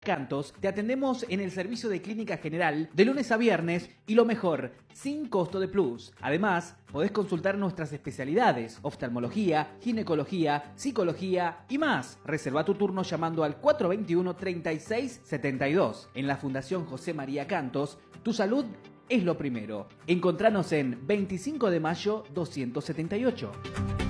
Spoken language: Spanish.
Cantos, te atendemos en el servicio de clínica general de lunes a viernes y lo mejor, sin costo de plus. Además, podés consultar nuestras especialidades, oftalmología, ginecología, psicología y más. Reserva tu turno llamando al 421-3672. En la Fundación José María Cantos, tu salud es lo primero. Encontranos en 25 de mayo 278.